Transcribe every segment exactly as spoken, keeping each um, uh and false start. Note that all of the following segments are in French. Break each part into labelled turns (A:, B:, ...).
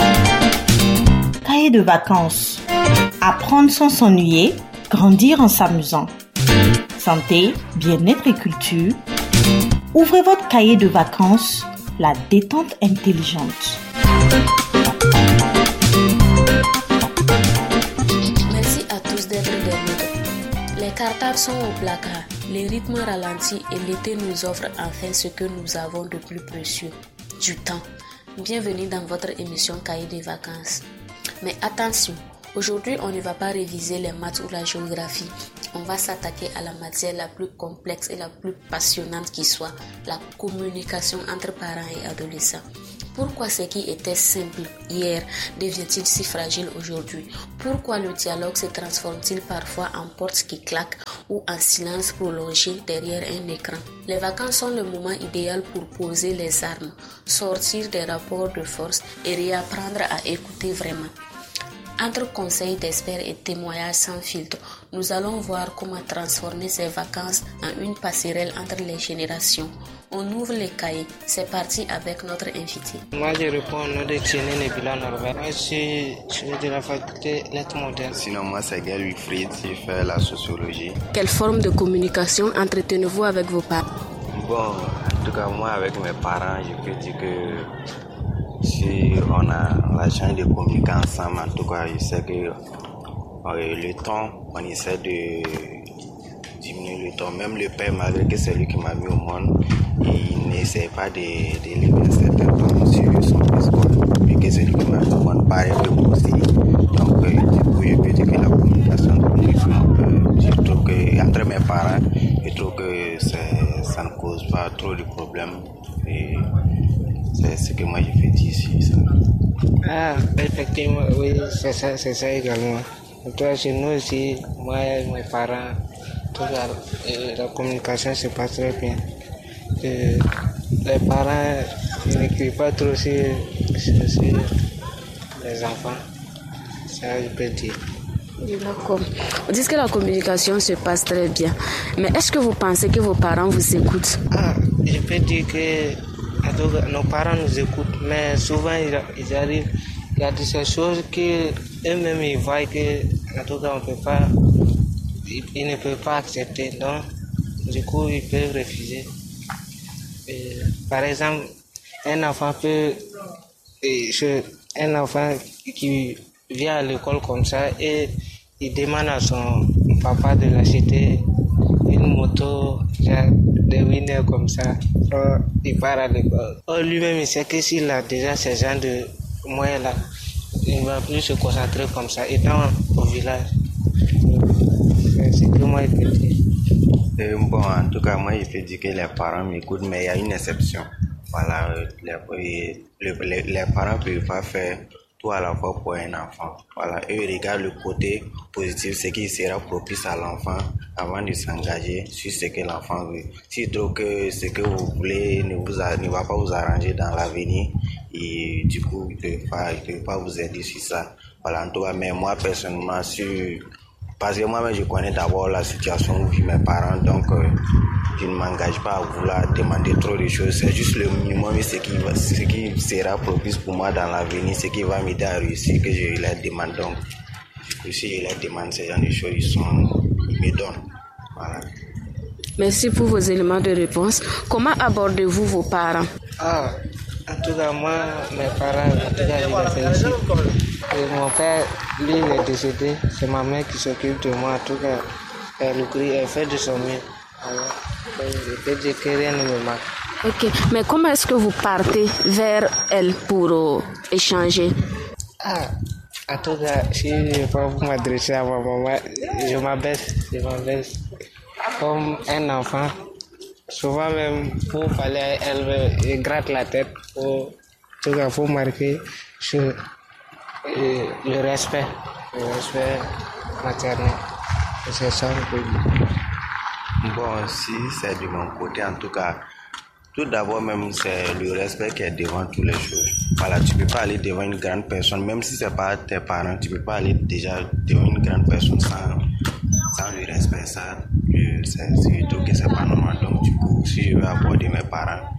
A: Cahier de vacances. Apprendre sans s'ennuyer, grandir en s'amusant. Santé, bien-être et culture. Ouvrez votre cahier de vacances, la détente intelligente.
B: Merci à tous d'être des nôtres. Les cartables sont au placard, les rythmes ralentis et l'été nous offre enfin ce que nous avons de plus précieux, du temps. Bienvenue dans votre émission Cahier des vacances. Mais attention, aujourd'hui on ne va pas réviser les maths ou la géographie. On va s'attaquer à la matière la plus complexe et la plus passionnante qui soit, la communication entre parents et adolescents. Pourquoi ce qui était simple hier devient-il si fragile aujourd'hui? Pourquoi le dialogue se transforme-t-il parfois en porte qui claque ou en silence prolongé derrière un écran? Les vacances sont le moment idéal pour poser les armes, sortir des rapports de force et réapprendre à écouter vraiment. Entre conseils d'experts et témoignages sans filtre, nous allons voir comment transformer ces vacances en une passerelle entre les générations. On ouvre les cahiers. C'est parti avec notre invité.
C: Moi, je réponds au nom de Tchéné Nebila Norbert. Moi, je suis, je suis de la faculté lettres modernes.
D: Sinon, moi, c'est Gaël Wilfried. Je fais la sociologie.
B: Quelle forme de communication entretenez-vous avec vos parents?
D: Bon, en tout cas, moi, avec mes parents, je peux dire que si on a la chance de communiquer ensemble, en tout cas, je sais que euh, le temps, on essaie de diminuer le temps. Même le père, malgré que c'est lui qui m'a mis au monde, il n'essaie pas de d'élever un certain temps sur son fils, vu que c'est lui qui m'a mis au monde, pareil que moi aussi. Donc, euh, du coup, je peux dire que la communication, euh, je trouve que entre mes parents, je trouve que ça ne cause pas trop de problèmes. Et c'est ce que moi je fais ici. Ça.
C: Ah, effectivement, oui, c'est ça, c'est ça également. Toi, chez nous aussi, moi et mes parents, toute la, la communication se passe très bien. Et les parents n'écrivent pas trop sur, sur, sur les enfants, ça je peux dire.
B: D'accord. Vous dites que la communication se passe très bien. Mais est-ce que vous pensez que vos parents vous écoutent?
C: Ah, je peux dire que nos parents nous écoutent, mais souvent ils, ils arrivent, il y a de ces choses qu'eux-mêmes ils voient que, en tout cas, on peut pas, ils, ils ne peuvent pas accepter. Donc, du coup, ils peuvent refuser. Et, par exemple, un enfant peut, et, un enfant qui vient à l'école comme ça et il demande à son papa de l'acheter une moto, genre des winners comme ça. Or, il part à l'école. Or, lui-même, il sait que s'il a déjà ces gens de moyens-là, il ne va plus se concentrer comme ça, étant au village. C'est que moi, je peux dire.
D: Euh, bon, en tout cas, moi, je peux dire que les parents m'écoutent, mais il y a une exception. Voilà, les, les, les parents ne peuvent pas faire tout à la fois pour un enfant. Voilà, eux regardent le côté positif, ce qui sera propice à l'enfant avant de s'engager sur ce que l'enfant veut. S'ils trouvent que ce que vous voulez ne, vous a, ne va pas vous arranger dans l'avenir, et du coup, ils ne peuvent pas, ils peuvent pas vous aider sur ça. Voilà, en tout cas, mais moi, personnellement, sur, parce que moi-même, je connais d'abord la situation où vivent mes parents, donc euh, je ne m'engage pas à vouloir demander trop de choses. C'est juste le minimum, ce qui, ce qui sera propice pour moi dans l'avenir, ce qui va m'aider à réussir, que je les demande. Donc, du coup, si je les demande ces genre de choses, ils, sont, ils me donnent. Voilà.
B: Merci pour vos éléments de réponse. Comment abordez-vous vos parents?
C: Ah, en tout cas, moi, mes parents, en tout cas, je les félicite. Et mon père, lui, il est décédé. C'est ma mère qui s'occupe de moi. En tout cas, elle, elle fait de son mieux. Alors, je peux dire que rien ne me manque.
B: Ok, mais comment est-ce que vous partez vers elle pour euh, échanger?
C: Ah, en tout cas, si je ne vais pas vous m'adresser à ma maman, je m'abaisse, je m'abaisse comme un enfant. Souvent même, pour parler à elle, je gratte la tête. Pour, en tout cas, il faut marquer sur euh, le respect, le respect maternel. C'est ça que je peux dire.
D: Bon, si c'est de mon côté, en tout cas, tout d'abord même, c'est le respect qui est devant toutes les choses. Voilà, tu peux pas aller devant une grande personne, même si c'est pas tes parents, tu peux pas aller déjà devant une grande personne sans, sans le respect. Ça, je, c'est, je trouve que c'est pas normal. Donc, du coup, si je veux aborder mes parents,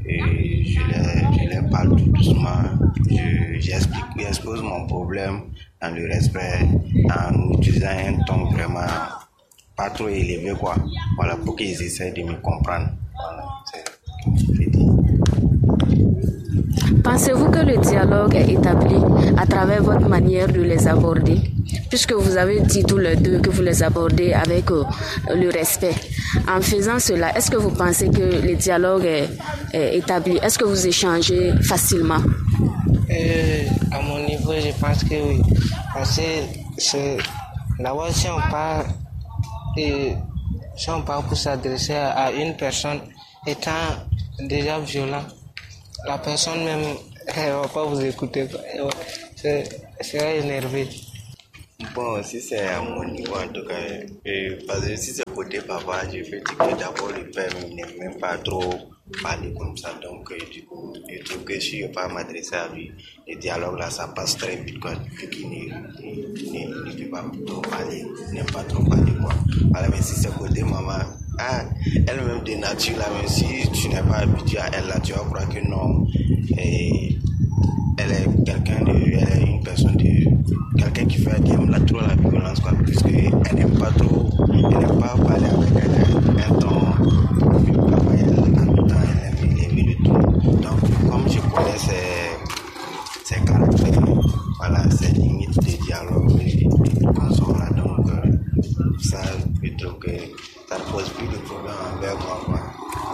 D: et je les, je les parle tout doucement. Je, j'explique, j'expose mon problème dans le respect, en utilisant un ton vraiment pas trop élevé, quoi. Voilà, pour qu'ils essaient de me comprendre. Voilà, c'est ce que je dis.
B: Pensez-vous que le dialogue est établi à travers votre manière de les aborder? Puisque vous avez dit tous les deux que vous les abordez avec euh, le respect. En faisant cela, est-ce que vous pensez que le dialogue est, est établi? Est-ce que vous échangez facilement?
C: Euh, à mon niveau, je pense que oui. Parce que c'est, d'abord, si on parle, et, si on parle pour s'adresser à une personne étant déjà violent, la personne même, elle ne va pas vous écouter. Elle sera énervée.
D: Bon, si c'est à mon niveau en tout cas, euh, parce que si c'est côté papa, je peux dire que d'abord le père n'aime même pas trop parler comme ça, donc euh, du coup, je trouve que si je ne peux pas m'adresser à lui, le dialogue là, ça passe très vite, quoi, vu qu'il ne, ne, ne peut pas trop parler, n'aime pas trop parler, quoi. Voilà, mais si c'est côté maman, ah, elle-même de nature là, même si tu n'es pas habitué à elle là, tu vas croire que non, et elle est quelqu'un de, elle est une personne de, quelqu'un qui fait, qui aime la, trop la violence, quoi, puisque elle n'aime pas trop, elle n'aime pas parler avec elle, un ton, elle, en tout temps, elle aime élever le ton. Donc, comme je connais ses, ses caractères, voilà, ses limites de dialogue, et consort là, donc, euh, ça, je trouve que ça ne pose plus de problème avec moi, quoi.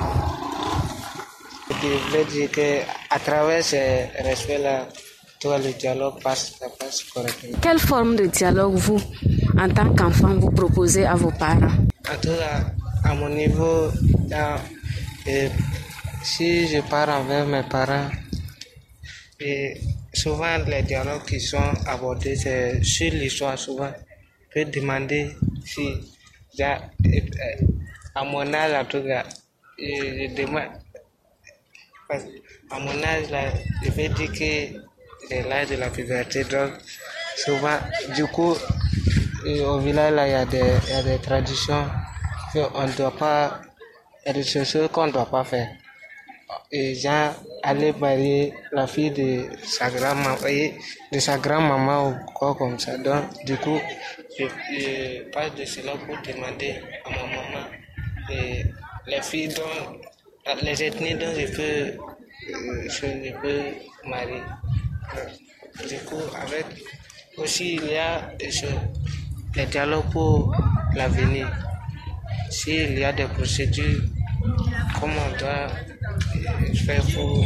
C: Je veux dire qu'à travers ce respect-là, tout le dialogue passe, ça passe correctement.
B: Quelle forme de dialogue vous, en tant qu'enfant, vous proposez à vos parents?
C: En tout cas, à mon niveau, là, et, si je pars envers mes parents, et souvent les dialogues qui sont abordés, c'est sur l'histoire. Souvent, je peux demander si, déjà, à mon âge, en tout cas, je, je demande. Parce à mon âge, là, je vais dire que c'est l'âge de la puberté. Donc, souvent, du coup, au village, là, il y a des, il y a des traditions qu'on ne doit pas, il y a des choses qu'on ne doit pas faire. Et genre, aller marier la fille de sa grand-maman, de sa grand-maman ou quoi comme ça. Donc, du coup, je, je passe de cela pour demander à ma maman et les filles dont les ethnies dont je peux, euh, je peux marier. Du coup, avec aussi, il y a des choses, les dialogues pour l'avenir. S'il y a des procédures, comment on doit faire pour.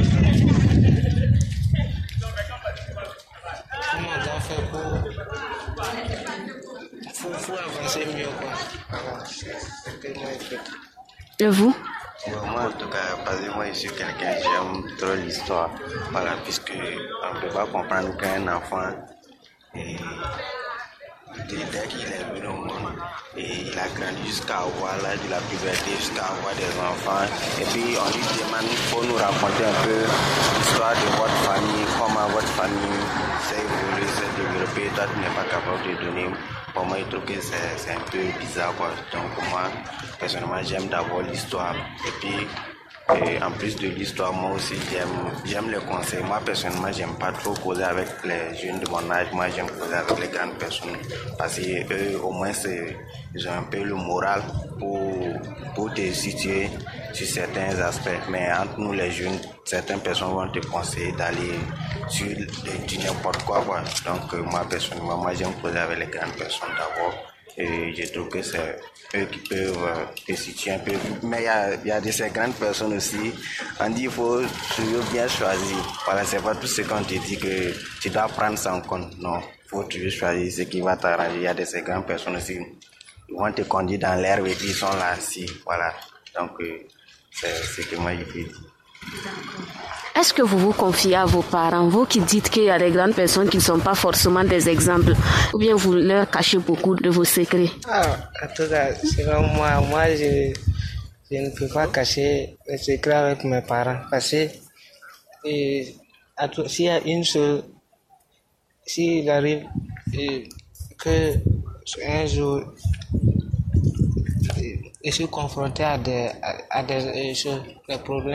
C: Comment on doit faire pour. Pour, pour avancer mieux, quoi. Voilà, c'est tellement important.
B: Et vous?
D: Moi, en tout cas, parce que moi, je suis quelqu'un, j'aime trop l'histoire. Voilà, puisque on ne peut pas comprendre qu'un enfant, et, dès qu'il est venu au monde, et il a grandi jusqu'à avoir l'âge de la puberté, jusqu'à avoir des enfants. Et puis, on lui demande, il faut nous raconter un peu l'histoire de votre famille, comment votre famille s'est évoluée, s'est développée. Toi, tu n'es pas capable de donner. Pour moi, je trouve que c'est, c'est un peu bizarre, quoi. Donc, moi, personnellement, j'aime d'abord l'histoire. Et puis, et en plus de l'histoire, moi aussi, j'aime, j'aime les conseils. Moi, personnellement, j'aime pas trop causer avec les jeunes de mon âge. Moi, j'aime causer avec les grandes personnes. Parce qu'eux, au moins, c'est, ils ont un peu le moral pour, pour te situer sur certains aspects. Mais entre nous, les jeunes, certaines personnes vont te conseiller d'aller sur du n'importe quoi, quoi. Donc, euh, moi, personnellement, moi, j'aime causer avec les grandes personnes d'abord. Et je trouve que c'est eux qui peuvent euh, te situer un peu. Mais il y a, y a de ces grandes personnes aussi. On dit qu'il faut toujours bien choisir. Voilà, c'est pas tout ce qu'on te dit que tu dois prendre ça en compte. Non, il faut toujours choisir ce qui va t'arranger. Il y a de ces grandes personnes aussi. Ils vont te conduire dans l'herbe et puis ils sont là aussi. Voilà. Donc, euh, c'est ce que moi je peux dire.
B: Est-ce que vous vous confiez à vos parents, vous qui dites qu'il y a des grandes personnes qui ne sont pas forcément des exemples, ou bien vous leur cachez beaucoup de vos secrets?
C: Ah, en tout cas, selon moi, moi je, je ne peux pas cacher les secrets avec mes parents parce que et, s'il y a une chose, s'il arrive et, que un jour je suis confronté à des, à, à des choses, des problèmes,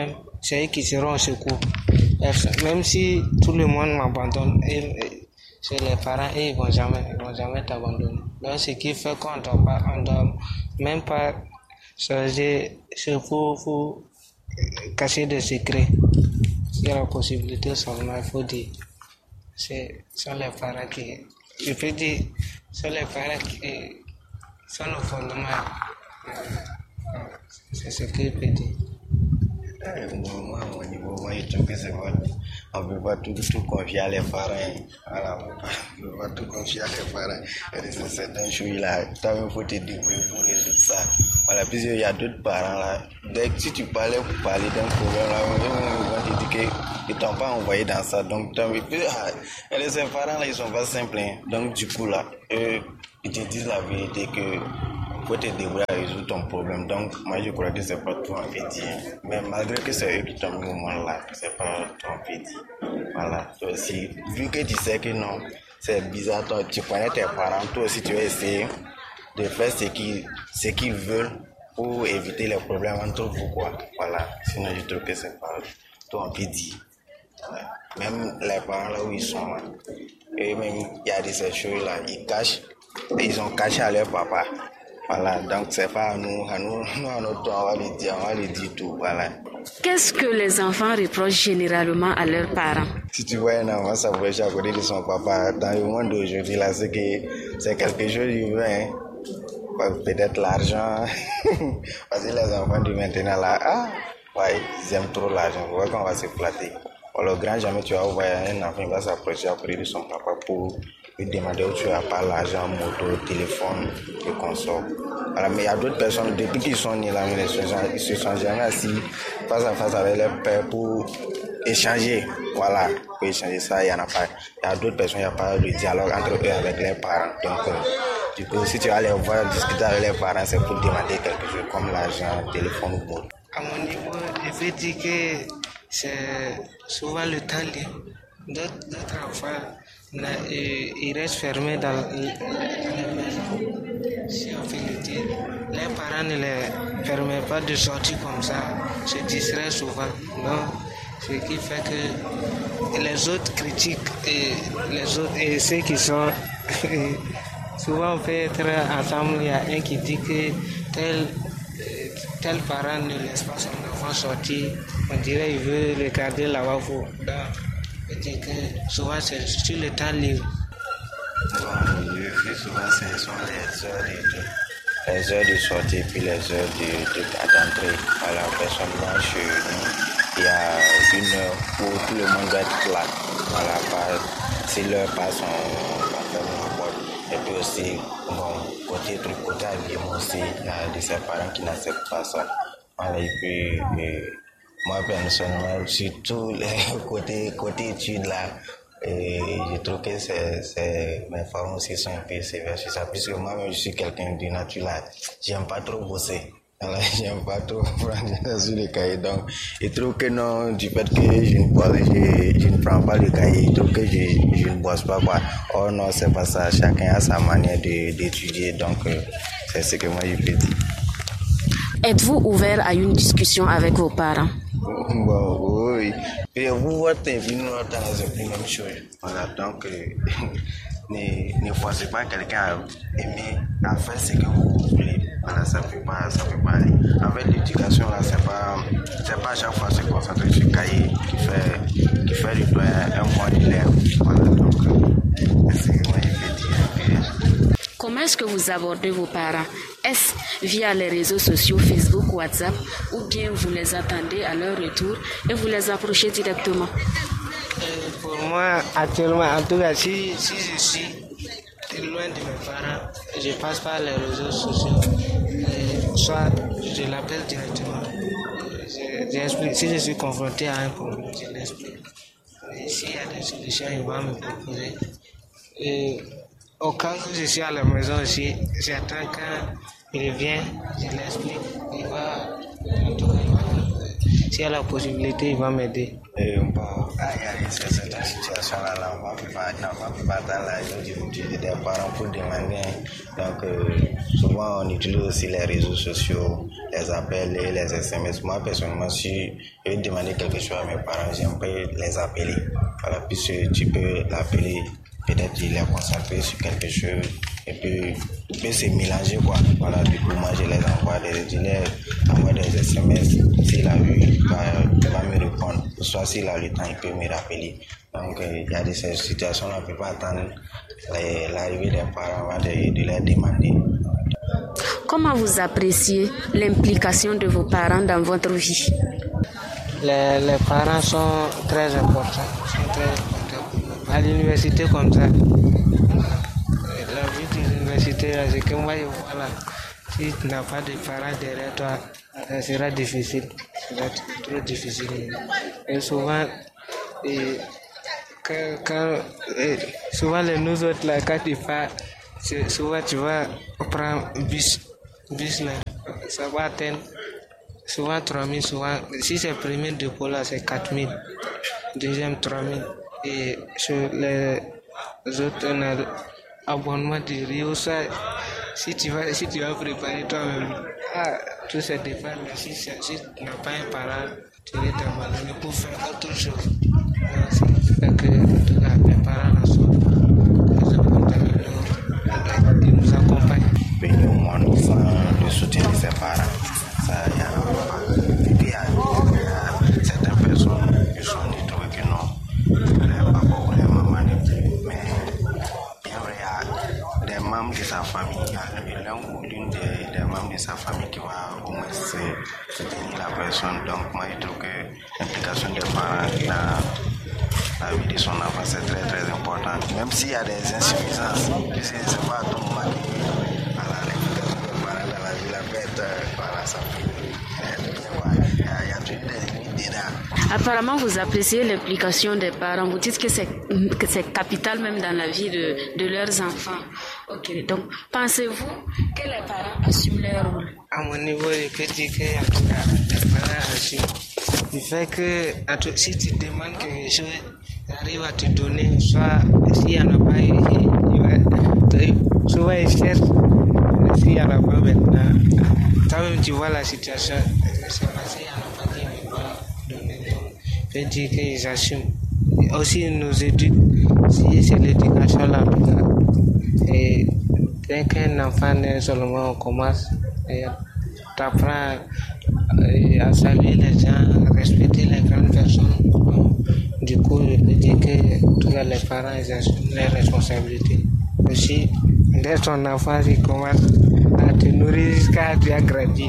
C: c'est eux qui seront au secours. Même si tout le monde m'abandonne, c'est les parents, et ils vont jamais, ils vont jamais t'abandonner. Donc, ce qui fait qu'on ne doit pas, on doit même pas changer, c'est pour, pour cacher des secrets. S'il y a la possibilité seulement, il faut dire. C'est, sont les parents qui, je peux dire, sont les parents qui sont le fondement. C'est ce que je peux dire.
D: Moi, au niveau, moi, je trouve que c'est bon. On ne peut pas tout, tout confier à les parents. Voilà, on ne peut pas tout confier à les parents. C'est certaines choses là. Toi-même, il faut te débrouiller pour résoudre ça. Voilà, puis il y a d'autres parents là. Dès que si tu parlais pour parler d'un problème là, ils vont te dire qu'ils ne t'ont pas envoyé dans ça. Donc, toi, ah, les parents là, ils ne sont pas simples. Hein. Donc, du coup là, eux, ils te disent la vérité que faut te débrouiller à résoudre ton problème. Donc, moi, je crois que c'est pas tout en fait dit. Mais malgré que c'est eux qui t'ont mis au moment là, c'est pas tout en fait dit. Voilà. Toi aussi, vu que tu sais que non, c'est bizarre, toi, tu connais tes parents, toi aussi, tu vas essayer de faire ce qu'ils, ce qu'ils veulent pour éviter les problèmes entre vous, quoi. Voilà. Sinon, je trouve que c'est pas tout en fait dit. Voilà. Même les parents là où ils sont là, et même, il y a des choses là, ils cachent, ils ont caché à leur papa. Voilà, donc c'est pas à nous, à nous, nous à notre tour, on va le dire, on va le dire tout, voilà.
B: Qu'est-ce que les enfants reprochent généralement à leurs parents?
D: Si tu vois un enfant s'approcher à côté de son papa, dans le monde d'aujourd'hui, là, c'est que c'est quelque chose qui veut, hein. Peut-être l'argent, parce que les enfants de maintenant, là, ah, ouais, ils aiment trop l'argent, vous voyez qu'on va se flatter. Alors, grand jamais tu vas voir un enfant qui va s'approcher à côté de son papa pour lui demander où tu as pas l'argent, moto, téléphone, et consort. Voilà, mais il y a d'autres personnes, depuis qu'ils sont nés là, ils se sont, ils se sont jamais assis face à face avec leur père pour échanger. Voilà, pour échanger ça, il y en a pas. Il y a d'autres personnes, il n'y a pas de dialogue entre eux avec leurs parents. Donc, euh, du coup, si tu vas les voir discuter avec leurs parents, c'est pour demander quelque chose comme l'argent, téléphone ou moto.
C: À mon niveau, je veux dire que c'est souvent le temps libre. D'autres, d'autres enfants, ils restent fermés dans la maison. Si on fait le dire, les parents ne les permettent pas de sortir comme ça, se distraient souvent. Donc, ce qui fait que les autres critiquent et les autres et ceux qui sont souvent on peut être ensemble. Il y a un qui dit que tel tel parent ne laisse pas son enfant sortir. On dirait qu'il veut regarder là-bas. Je dis que souvent c'est sur le temps libre.
D: Bon, je fais souvent ce sont les heures de, les heures de sortie puis les heures de, de, d'entrée. Voilà, personnellement chez nous, il y a une heure où tout le monde doit être là. Voilà, pas, si l'heure passe, on, on ferme la porte. Et puis aussi, bon, côté truc, côté habillement aussi, il y a des parents qui n'acceptent pas ça. Voilà, et puis, et, moi personnellement, surtout les côtés, côté études là, et je trouve que c'est, c'est, mes parents aussi sont un peu sévères sur ça, puisque moi-même je suis quelqu'un de nature là, j'aime pas trop bosser. Alors, j'aime pas trop prendre sur les cahiers, donc je trouve que non, du fait que je ne, bois, je, je ne prends pas le cahier, je trouve que je, je ne bosse pas, quoi. Oh non, c'est pas ça, chacun a sa manière de, d'étudier, donc euh, c'est ce que moi je peux dire.
B: Êtes-vous ouvert à une discussion avec vos parents?
D: Bon, oui. Et vous, votre vie, nous, c'est la même chose. Voilà, donc, euh, ne, ne forcez pas quelqu'un à aimer, à faire ce que vous voulez. Voilà, ça ne peut pas, ça peut pas aller. En fait, l'éducation, là, c'est pas, c'est pas à chaque fois se concentrer sur le cahier qui fait, qui fait du doigt un mois d'élève. Voilà, donc, euh, c'est ce que moi, je vais dire.
B: Comment est-ce que vous abordez vos parents? Est-ce via les réseaux sociaux, Facebook, WhatsApp, ou bien vous les attendez à leur retour et vous les approchez directement?
C: Euh, pour moi, actuellement, en tout cas, si, si je suis loin de mes parents, je passe par les réseaux sociaux. Et soit je l'appelle directement. Je, j'explique. Si je suis confronté à un problème, je l'explique. Et s'il y a des solutions, il va me proposer. Et au cas où je suis à la maison aussi, j'attends quand il revient, je l'explique. Il va, en tout cas, s'il y a la possibilité, il va m'aider.
D: Et bon, il y a cette situation-là, l'enfant ne peut pas dans la difficulté des parents pour demander. Donc, euh, souvent, on utilise aussi les réseaux sociaux, les appels et les S M S. Moi, personnellement, si je veux demander quelque chose à mes parents, j'aime pas les appeler. Voilà, puisque tu peux l'appeler, peut-être il est concentré sur quelque chose, et puis il peut se mélanger, quoi. Voilà, du coup, moi, je les envoie des, je les envoie des S M S. S'il a vu, il va, il va me répondre. Soit s'il a le temps, il peut me rappeler. Donc, euh, il y a des situations, on ne peut pas attendre les, l'arrivée des parents avant de, de leur demander.
B: Comment vous appréciez l'implication de vos parents dans votre vie?
C: Les, les parents sont très importants, sont très importants. À l'université comme ça, la vie de l'université, c'est que moi, voilà, si tu n'as pas de parents derrière toi, ça sera difficile, ça sera trop difficile. Et souvent, et, quand, quand, et, souvent les nous autres, là, quand tu pars, souvent tu vas prendre un bus, bus là, ça va atteindre souvent trois mille, souvent, si c'est le premier dépôt là, c'est quatre mille, deuxième trois mille, et sur les autres, on a l'abonnement de Rio, ça, si tu vas, si tu vas préparer toi-même, ah, tout ça dépend, mais si, si tu n'as pas un parent, tu es abandonné pour faire autre chose. Ça fait que, en tout cas, mes parents sont très importants, ils nous accompagnent.
D: Au moins, nous faisons le soutien de ses parents. Ça, il y a, et puis, il y a, il y a certaines personnes qui sont dit que non, les papas ou les mamans ne plus. Mais bien vrai, il y a des membres de sa famille, il y a l'un ou l'une des, des membres de sa famille qui va au moins soutenir la personne. Donc, moi, je trouve que l'implication des parents dans la vie de son enfant, c'est très très important. Même s'il y a des insuffisances, puisque ce n'est pas à tout moment que voilà, l'implication des parents dans la vie, la bête, voilà, ça peut.
B: Apparemment, vous appréciez l'implication des parents. Vous dites que c'est, que c'est capital même dans la vie de, de leurs enfants. Ok, donc pensez-vous que les parents assument leur rôle?
C: À mon niveau, je peux dire que en tout cas, les parents assument. Du fait que si tu demandes quelque chose, ils arrivent à te donner, soit s'il n'y en a pas, il va, souvent ils cherchent, s'il n'y en a pas maintenant. Toi-même, tu vois la situation, c'est passé, il n'y en a pas qui ne vont donner. Je peux dire qu'ils assument. Aussi, ils nous éduquent, si c'est l'éducation là, en tout cas. Et dès qu'un enfant naît seulement, on commence, et t'apprends à saluer les gens, à respecter les grandes personnes. Du coup, je peux dire que tous les parents, ils assument leurs responsabilités. Aussi, dès ton enfant, il commence à te nourrir jusqu'à tu as grandi.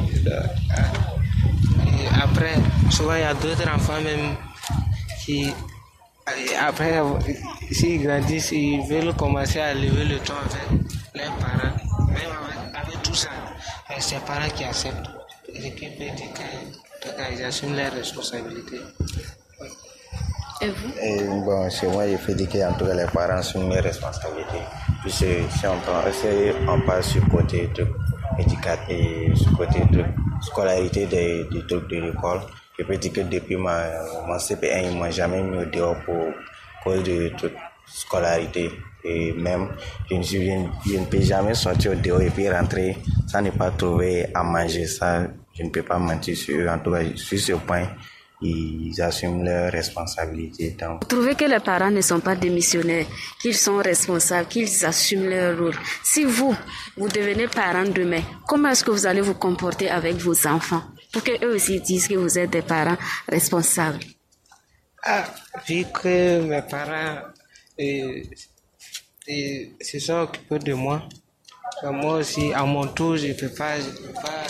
C: Et après, souvent, il y a d'autres enfants même qui, après, s'ils grandissent, ils veulent commencer à lever le ton avec leurs parents. Même avec, avec tout ça, c'est les parents qui acceptent. Et qui peut dire qu'ils assument leurs responsabilités.
B: Et vous?
D: Et bon, chez moi, il faut dire qu'en tout cas, les parents assument leurs responsabilités. Puisque si on, prend, si on passe sur le côté de l'éducation et sur le côté de scolarité des, des trucs de l'école, je peux dire que depuis ma, mon C P un, ils ne m'ont jamais mis au dehors pour cause de toute scolarité. Et même, je ne, je, je ne peux jamais sortir au dehors et puis rentrer sans ne pas trouver à manger. Ça, je ne peux pas mentir sur eux. En tout cas, sur ce point, ils assument leurs responsabilités. Donc,
B: vous trouvez que les parents ne sont pas démissionnaires, qu'ils sont responsables, qu'ils assument leur rôle. Si vous, vous devenez parent demain, comment est-ce que vous allez vous comporter avec vos enfants pour qu'eux aussi disent que vous êtes des parents responsables?
C: Ah, vu que mes parents euh, euh, se sont occupés de moi, moi aussi, à mon tour, je ne peux pas, je peux pas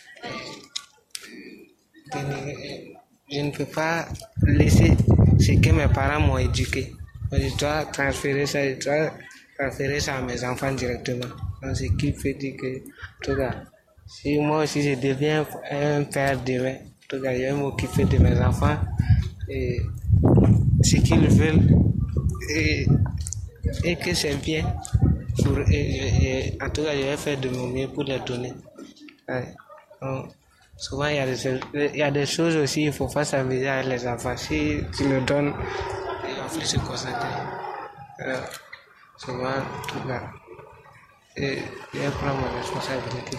C: euh, euh, je ne peux pas laisser ce que mes parents m'ont éduqué. Je dois transférer ça, je dois transférer ça à mes enfants directement. Donc, ce qui fait dire que, en tout cas, si moi aussi je deviens un père demain, en tout cas, je vais m'occuper de mes enfants et ce qu'ils veulent et, et que c'est bien. Pour, et, et, en tout cas, je vais faire de mon mieux pour les donner. Ouais. Donc, souvent il y a des, il y a des choses aussi, il faut pas s'amuser avec les enfants. Si tu le donnes, ils vont plus se concentrer. Euh, souvent, tout là. Et je prends ma responsabilité.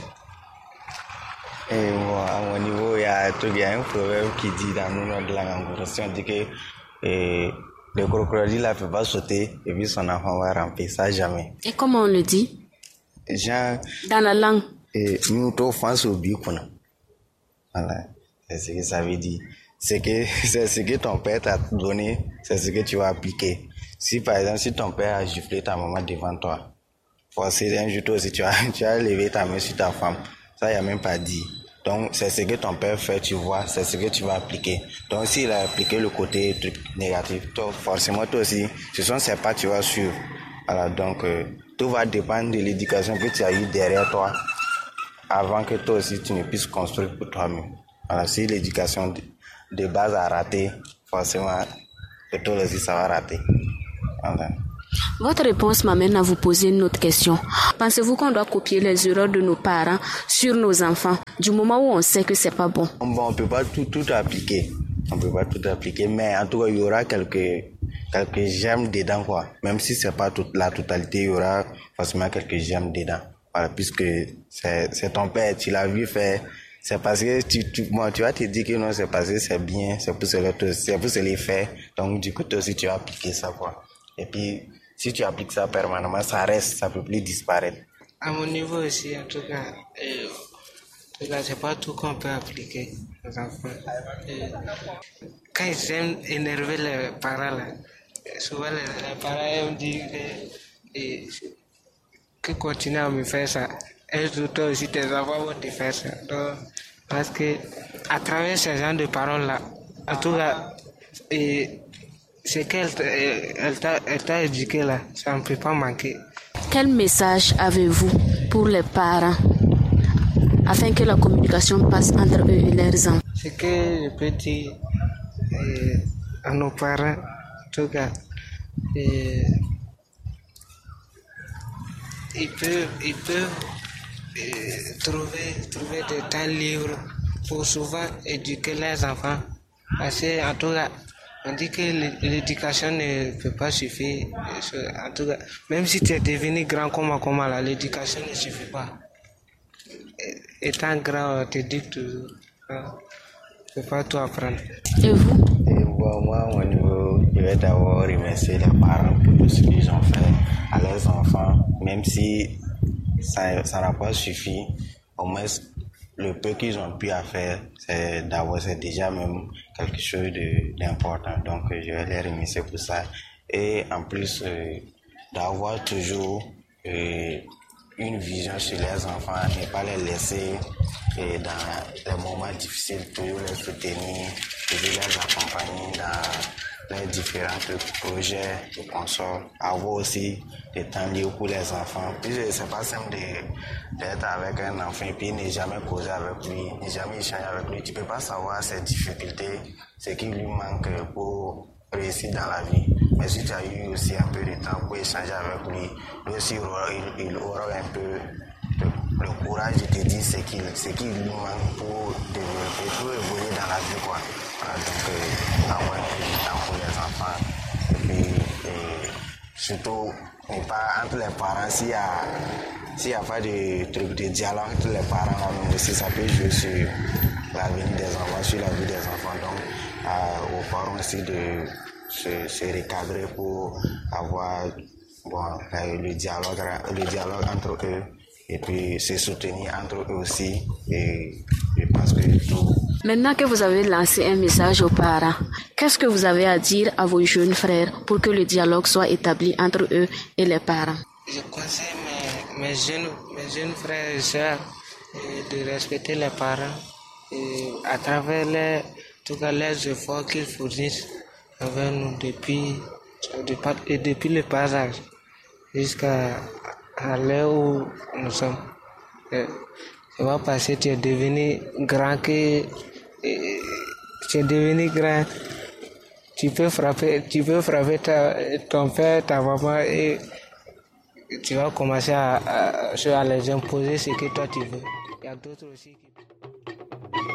D: Et bon, à mon niveau, il y a, il y a un proverbe qui dit dans notre langue anglo-saxonne, on dit que et, le crocodile ne peut pas sauter et puis son enfant va ramper, ça jamais.
B: Et comment on le dit?
D: Genre,
B: dans la langue.
D: Et nous, tu offenses au but qu'on a. Voilà, c'est ce que ça veut dire. C'est que, c'est ce que ton père t'a donné, c'est ce que tu vas appliquer. Si par exemple, si ton père a giflé ta maman devant toi, forcément, un jour toi aussi, tu as, tu as levé ta main sur ta femme. Ça, il n'y a même pas dit. Donc, c'est ce que ton père fait, tu vois, c'est ce que tu vas appliquer. Donc, s'il a appliqué le côté truc négatif, toi, forcément, toi aussi, ce sont ces pas que tu vas suivre. Voilà, donc, euh, tout va dépendre de l'éducation que tu as eue derrière toi, avant que toi aussi, tu ne puisses construire pour toi-même. Voilà, si l'éducation de, de base a raté, forcément, que toi aussi, ça va rater. Voilà.
B: Votre réponse m'amène à vous poser une autre question. Pensez-vous qu'on doit copier les erreurs de nos parents sur nos enfants, du moment où on sait que c'est pas bon?
D: Bon, on peut pas tout, tout appliquer. On peut pas tout appliquer, mais en tout cas, il y aura quelques, quelques gemmes dedans, quoi. Même si c'est pas toute la totalité, il y aura forcément quelques gemmes dedans. Voilà, puisque c'est, c'est ton père, tu l'as vu faire. C'est parce que tu, tu, bon, tu vas te dire que non, c'est parce que c'est bien, c'est pour cela, c'est pour se les faire. Donc, du coup, toi aussi, tu vas appliquer ça, quoi. Et puis, si tu appliques ça permanemment, ça reste, ça peut plus disparaître.
C: À mon niveau aussi, en tout cas, euh, en tout cas, c'est pas tout qu'on peut appliquer aux enfants. Euh, quand ils aiment énerver les parents, là, souvent les, les parents aiment dire que, et, que continue à me faire ça. Et toi aussi, tes enfants vont te faire ça. Donc, parce que à travers ces genre de paroles-là, en tout cas, et, c'est qu'elle elle t'a, elle t'a éduqué là, ça ne peut pas manquer.
B: Quel message avez-vous pour les parents afin que la communication passe entre eux et leurs enfants?
C: Ce que je peux dire euh, à nos parents, en tout cas, euh, ils peuvent, ils peuvent euh, trouver, trouver des temps libres pour souvent éduquer leurs enfants. Parce que, en tout cas, on dit que l'éducation ne peut pas suffire. En tout cas, même si tu es devenu grand comme comment là, l'éducation ne suffit pas. Étant grand, on te dit toujours. Tu ne peux pas tout apprendre.
B: Et vous?
D: Et bon, moi, au niveau, je vais d'abord remercier les parents pour tout ce qu'ils ont fait à leurs enfants. Même si ça, ça n'a pas suffi, au moins, le peu qu'ils ont pu faire, c'est d'avoir, c'est déjà même quelque chose de, d'important. Donc, je vais les remercier pour ça. Et en plus, euh, d'avoir toujours euh, une vision sur les enfants, ne pas les laisser euh, dans les moments difficiles, toujours les soutenir, toujours les accompagner dans les différents projets et consorts. Avoir aussi des temps libres pour les enfants. Puis c'est pas simple de, d'être avec un enfant et puis ne jamais causer avec lui, ne jamais échanger avec lui. Tu peux pas savoir ses difficultés, ce qui lui manque pour réussir dans la vie. Mais si tu as eu aussi un peu de temps pour échanger avec lui, lui aussi il, il aura un peu le, le courage de te dire ce qu'il, ce qui lui manque pour développer, pour évoluer dans la vie, quoi. Voilà, donc euh, avoir un peu de temps pour les enfants. Et puis et surtout, mais pas entre les parents, s'il y a s'il n'y a pas de truc de dialogue entre les parents, là, aussi ça peut jouer sur l'avenir des enfants, sur la vie des enfants. Donc euh, aux parents aussi de se, se recadrer pour avoir bon, le dialogue, le dialogue entre eux et puis se soutenir entre eux aussi. Et je pense que tout.
B: Maintenant que vous avez lancé un message aux parents, qu'est-ce que vous avez à dire à vos jeunes frères pour que le dialogue soit établi entre eux et les parents?
C: Je conseille mes, mes, jeunes, mes jeunes frères et sœurs de respecter les parents et à travers les, tout cas, les efforts qu'ils fournissent avec nous depuis, et depuis le passage jusqu'à à l'heure où nous sommes. Ça va passer, tu es devenu grand que tu es devenu grand. Tu peux frapper, tu peux frapper ta, ton père, ta maman et tu vas commencer à, à, à les imposer ce que toi tu veux. Il y a d'autres aussi qui...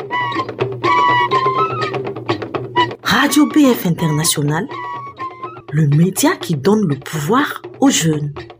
A: Radio B F International, le média qui donne le pouvoir aux jeunes.